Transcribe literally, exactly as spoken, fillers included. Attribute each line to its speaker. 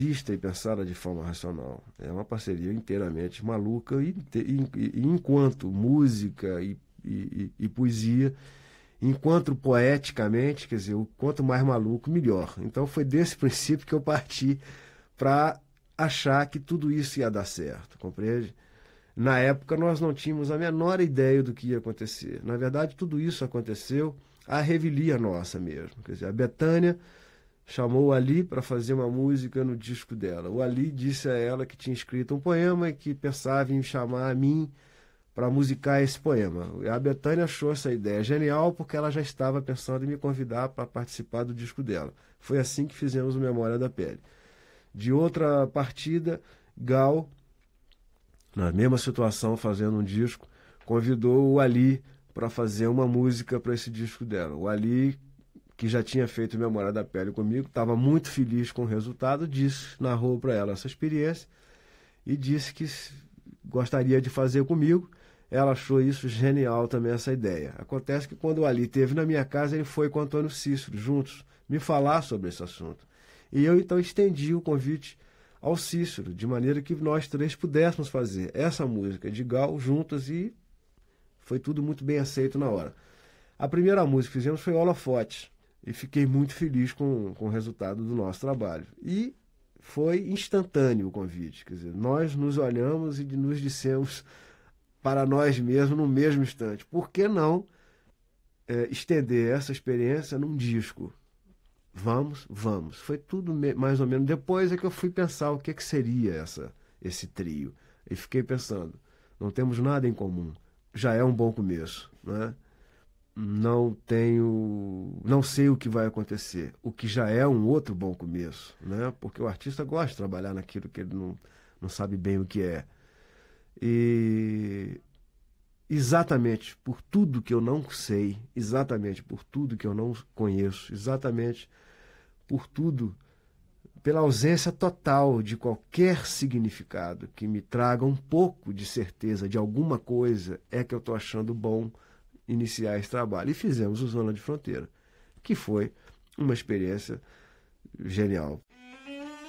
Speaker 1: vista e pensada de forma racional. É uma parceria inteiramente maluca e, e, e enquanto música e, e, e poesia, enquanto poeticamente, quer dizer, o quanto mais maluco, melhor. Então foi desse princípio que eu parti para achar que tudo isso ia dar certo, compreende? Na época nós não tínhamos a menor ideia do que ia acontecer. Na verdade, tudo isso aconteceu à revelia nossa mesmo. Quer dizer, a Bethânia chamou o Ali para fazer uma música no disco dela. O Ali disse a ela que tinha escrito um poema e que pensava em chamar a mim para musicar esse poema. A Bethânia achou essa ideia genial porque ela já estava pensando em me convidar para participar do disco dela. Foi assim que fizemos o Memória da Pele. De outra partida, Gal, na mesma situação, fazendo um disco, convidou o Ali para fazer uma música para esse disco dela. O Ali, que já tinha feito Memória da Pele comigo, estava muito feliz com o resultado, disse, narrou para ela essa experiência e disse que gostaria de fazer comigo. Ela achou isso genial também, essa ideia. Acontece que quando o Ali esteve na minha casa, ele foi com o Antônio Cícero, juntos, me falar sobre esse assunto. E eu então estendi o convite ao Cícero, de maneira que nós três pudéssemos fazer essa música de Gal juntas e foi tudo muito bem aceito na hora. A primeira música que fizemos foi Holofote e fiquei muito feliz com, com o resultado do nosso trabalho. E foi instantâneo o convite, quer dizer, nós nos olhamos e nos dissemos para nós mesmos no mesmo instante, por que não é, estender essa experiência num disco? Vamos, vamos. Foi tudo mais ou menos. Depois é que eu fui pensar o que, que seria essa, esse trio. E fiquei pensando, não temos nada em comum. Já é um bom começo, né? Não tenho, não sei o que vai acontecer, o que já é um outro bom começo, né? Porque o artista gosta de trabalhar naquilo que ele não, não sabe bem o que é. E exatamente por tudo que eu não sei, exatamente por tudo que eu não conheço, exatamente por tudo, pela ausência total de qualquer significado que me traga um pouco de certeza de alguma coisa, é que eu estou achando bom iniciar esse trabalho. E fizemos o Zona de Fronteira, que foi uma experiência genial.